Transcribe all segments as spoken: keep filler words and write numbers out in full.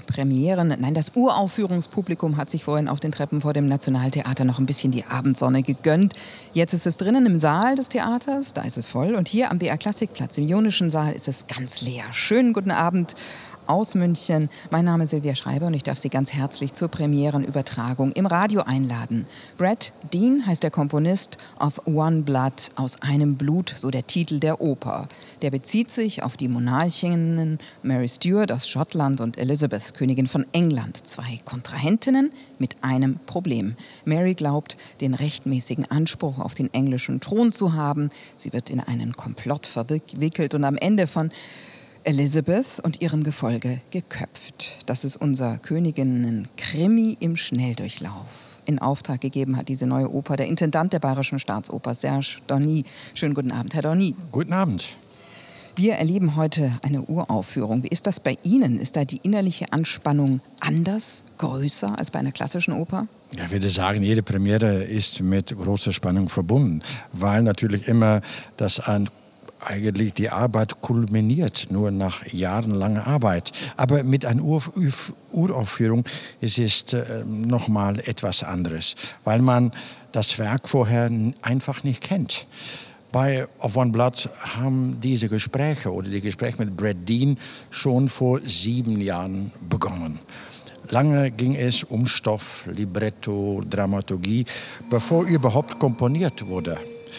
das Premieren, nein, das Uraufführungspublikum hat sich vorhin auf den Treppen vor dem Nationaltheater noch ein bisschen die Abendsonne gegönnt. Jetzt ist es drinnen im Saal des Theaters, da ist es voll. Und hier am B R Klassikplatz im Ionischen Saal ist es ganz leer. Schönen guten Abend aus München. Mein Name ist Silvia Schreiber und ich darf Sie ganz herzlich zur Premierenübertragung im Radio einladen. Brad Dean heißt der Komponist, Of One Blood, aus einem Blut, so der Titel der Oper. Der bezieht sich auf die Monarchinnen Mary Stuart aus Schottland und Elizabeth, Königin von England. Zwei Kontrahentinnen mit einem Problem. Mary glaubt, den rechtmäßigen Anspruch auf den englischen Thron zu haben. Sie wird in einen Komplott verwickelt und am Ende von Elizabeth und ihrem Gefolge geköpft. Das ist unser Königinnen-Krimi im Schnelldurchlauf. In Auftrag gegeben hat diese neue Oper der Intendant der Bayerischen Staatsoper, Serge Dorny. Schönen guten Abend, Herr Dorny. Guten Abend. Wir erleben heute eine Uraufführung. Wie ist das bei Ihnen? Ist da die innerliche Anspannung anders, größer als bei einer klassischen Oper? Ja, ich würde sagen, jede Premiere ist mit großer Spannung verbunden, weil natürlich immer das ein eigentlich die Arbeit kulminiert, nur nach jahrelanger Arbeit. Aber mit einer Ur Uraufführung ist es äh, nochmal etwas anderes, weil man das Werk vorher einfach nicht kennt. Bei Of One Blood haben diese Gespräche oder die Gespräche mit Brad Dean schon vor sieben Jahren begonnen. Lange ging es um Stoff, Libretto, Dramaturgie, bevor überhaupt komponiert wurde.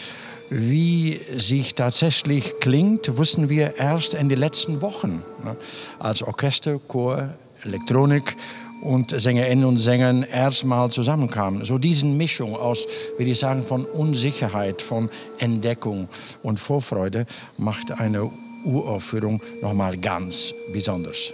Wie sich tatsächlich klingt, wussten wir erst in den letzten Wochen, als Orchester, Chor, Elektronik und Sängerinnen und Sänger erstmal zusammenkamen. So diese Mischung aus, würde ich sagen, von Unsicherheit, von Entdeckung und Vorfreude macht eine Uraufführung nochmal ganz besonders.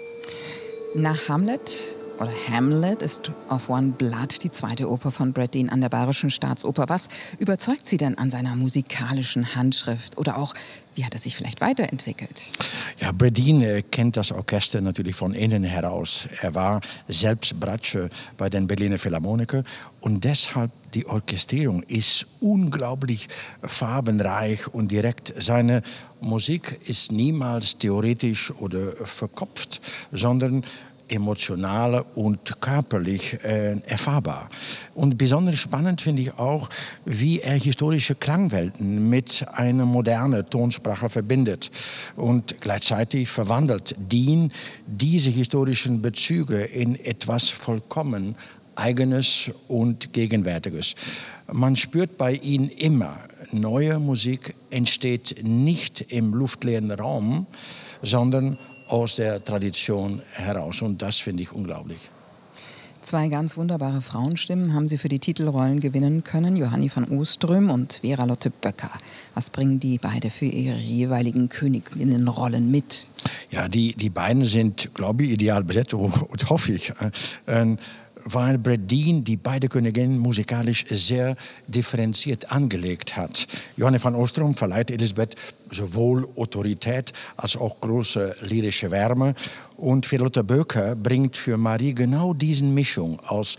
Nach Hamlet oder Hamlet ist Of One Blood die zweite Oper von Brad Dean an der Bayerischen Staatsoper. Was überzeugt Sie denn an seiner musikalischen Handschrift? Oder auch, wie hat er sich vielleicht weiterentwickelt? Ja, Brad Dean äh, kennt das Orchester natürlich von innen heraus. Er war selbst Bratsche bei den Berliner Philharmoniker und deshalb die Orchestrierung ist unglaublich farbenreich und direkt. Seine Musik ist niemals theoretisch oder verkopft, sondern emotional und körperlich äh, erfahrbar. Und besonders spannend finde ich auch, wie er historische Klangwelten mit einer modernen Tonsprache verbindet. Und gleichzeitig verwandelt Dean diese historischen Bezüge in etwas vollkommen Eigenes und Gegenwärtiges. Man spürt bei ihm immer, neue Musik entsteht nicht im luftleeren Raum, sondern aus der Tradition heraus. Und das finde ich unglaublich. Zwei ganz wunderbare Frauenstimmen haben Sie für die Titelrollen gewinnen können. Johanni van Oström und Vera-Lotte Böcker. Was bringen die beide für ihre jeweiligen Königinnenrollen mit? Ja, die, die beiden sind, glaube ich, ideal besetzt, und hoffe ich. Äh, weil Brad Dean die beiden Königinnen musikalisch sehr differenziert angelegt hat. Johanni van Oostrum verleiht Elisabeth sowohl Autorität als auch große lyrische Wärme. Und Vera-Lotte Böcker bringt für Marie genau diese Mischung aus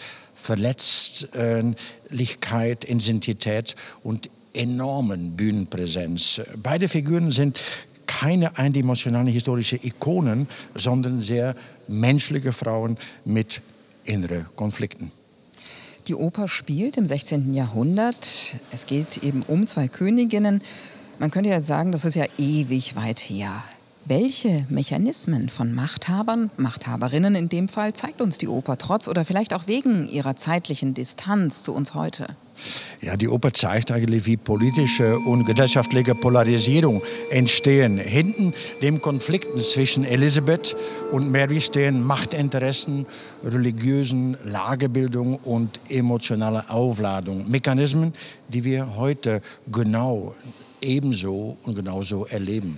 Verletzlichkeit, Intensität und enormen Bühnenpräsenz. Beide Figuren sind keine eindimensionalen historische Ikonen, sondern sehr menschliche Frauen mit innere Konflikten. Die Oper spielt im sechzehnten Jahrhundert. Es geht eben um zwei Königinnen. Man könnte ja sagen, das ist ja ewig weit her. Welche Mechanismen von Machthabern, Machthaberinnen in dem Fall, zeigt uns die Oper trotz oder vielleicht auch wegen ihrer zeitlichen Distanz zu uns heute? Ja, die Oper zeigt eigentlich, wie politische und gesellschaftliche Polarisierung entstehen. Hinten dem Konflikten zwischen Elisabeth und Mary stehen Machtinteressen, religiösen Lagebildung und emotionale Aufladung. Mechanismen, die wir heute genau ebenso und genauso erleben.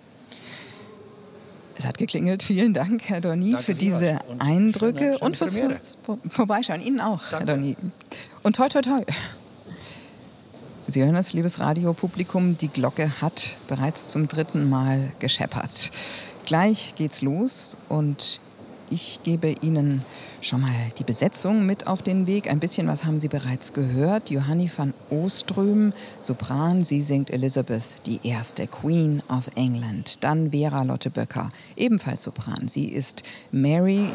Es hat geklingelt. Vielen Dank, Herr Dorny, für diese und Eindrücke schöne, schöne und fürs Vor Vorbeischauen. Ihnen auch, Danke. Herr Dorny. Und toi, toi, toi. Sie hören es, liebes Radiopublikum, die Glocke hat bereits zum dritten Mal gescheppert. Gleich geht's los und ich gebe Ihnen schon mal die Besetzung mit auf den Weg. Ein bisschen was haben Sie bereits gehört. Johanni van Oostrum, Sopran, sie singt Elizabeth, die erste Queen of England. Dann Vera-Lotte Böcker, ebenfalls Sopran. Sie ist Mary,